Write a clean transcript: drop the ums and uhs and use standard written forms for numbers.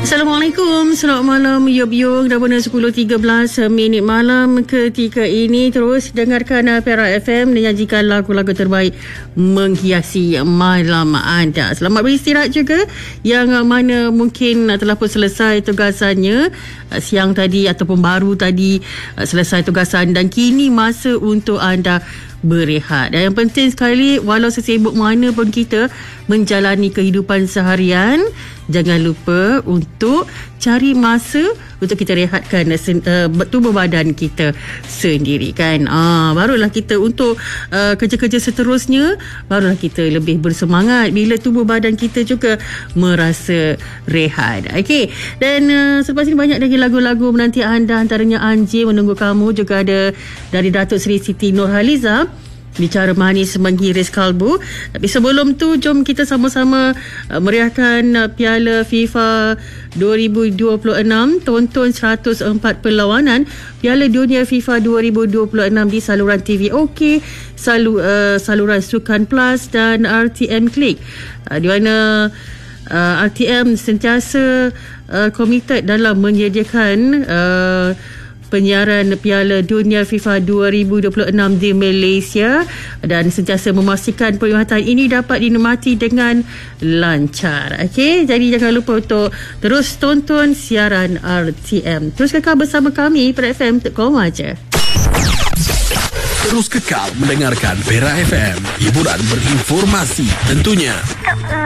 Assalamualaikum, selamat malam Yub dah benar 10.13 minit malam ketika ini. Terus dengarkan Perak FM menyajikan lagu-lagu terbaik menghiasi malam anda. Selamat beristirahat juga yang mana mungkin telah pun selesai tugasannya siang tadi ataupun baru tadi selesai tugasan dan kini masa untuk anda berehat. Dan yang penting sekali, walau sesibuk mana pun kita menjalani kehidupan seharian, jangan lupa untuk cari masa untuk kita rehatkan tubuh badan kita sendiri kan. Barulah kita untuk kerja-kerja seterusnya, barulah kita lebih bersemangat bila tubuh badan kita juga merasa rehat. Okey. Dan selepas ini banyak lagi lagu-lagu menanti anda, antaranya Anjir Menunggu Kamu, juga ada dari Datuk Seri Siti Nurhaliza, Bicara Manis Menghiris Kalbu. Tapi sebelum tu, jom kita sama-sama meriahkan Piala FIFA 2026, tonton 104 perlawanan Piala Dunia FIFA 2026 di saluran TV OK, saluran Sukan Plus dan RTM Klik, di mana RTM sentiasa komited dalam menyediakan penyiaran Piala Dunia FIFA 2026 di Malaysia dan sentiasa memastikan perkhidmatan ini dapat dinikmati dengan lancar. Okey, jadi jangan lupa untuk terus tonton siaran RTM. Terus kekal bersama kami Perak FM, tekom aja. Terus kekal mendengarkan Perak FM, hiburan berinformasi tentunya.